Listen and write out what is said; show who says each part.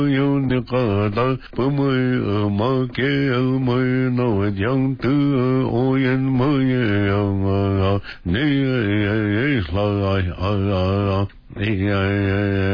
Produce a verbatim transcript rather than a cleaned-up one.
Speaker 1: 有那个的不没呃嘛给呃没那讲的我也没也啊你也也是啦啊啊你也